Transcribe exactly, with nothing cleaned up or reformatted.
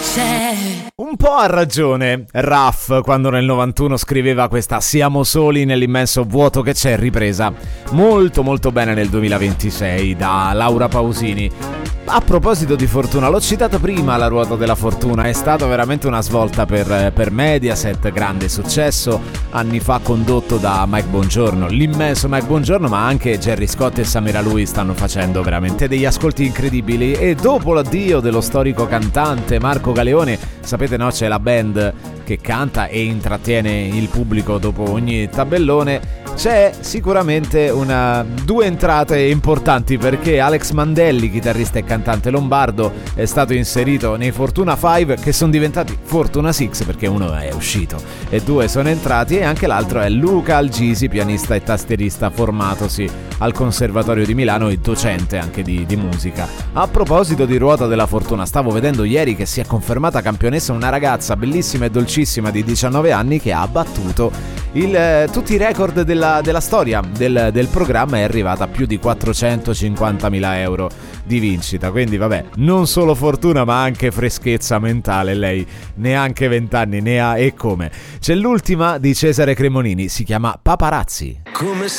c'è. Un po' ha ragione Raff quando nel novantuno scriveva questa Siamo soli nell'immenso vuoto che c'è, ripresa molto molto bene nel duemilaventisei da Laura Pausini. A proposito di fortuna, l'ho citato prima, La ruota della fortuna è stata veramente una svolta per, per Mediaset, grande successo, anni fa condotto da Mike Bongiorno, l'immenso Mike Bongiorno, ma anche Gerry Scott e Samira Lui stanno facendo veramente degli ascolti incredibili. E dopo l'addio dello storico cantante Marco Galeone, sapete no, c'è la band che canta e intrattiene il pubblico dopo ogni tabellone, c'è sicuramente una due entrate importanti, perché Alex Mandelli, chitarrista e cantante lombardo, è stato inserito nei Fortuna cinque, che sono diventati Fortuna sei perché uno è uscito e due sono entrati, e anche l'altro è Luca Algisi, pianista e tastierista formatosi al Conservatorio di Milano e docente anche di, di musica. A proposito di ruota della fortuna, stavo vedendo ieri che si è confermata campionessa una ragazza bellissima e dolcissima di diciannove anni che ha battuto il, eh, tutti i record della, della storia del, del programma, è arrivata a più di quattrocentocinquantamila euro di vincita. Quindi vabbè, non solo fortuna ma anche freschezza mentale, lei neanche vent'anni ne ha, e come. C'è l'ultima di Cesare Cremonini, si chiama Paparazzi. Come